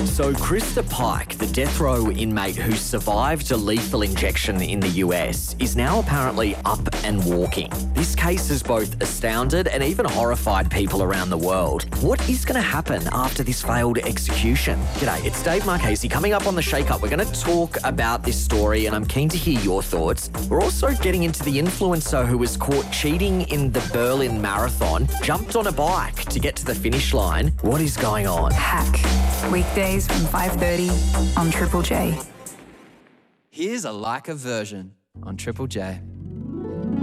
So Krista Pike, the death row inmate who survived a lethal injection in the US, is now apparently up and walking. This case has both astounded and even horrified people around the world. What is going to happen after this failed execution? G'day, it's Dave Marchese. Coming up on The Shake Up, we're going to talk about this story and I'm keen to hear your thoughts. We're also getting into the influencer who was caught cheating in the Berlin Marathon, jumped on a bike to get to the finish line. What is going on? Hack. Weekdays from 5:30 on Triple J. Here's a Leica version on Triple J.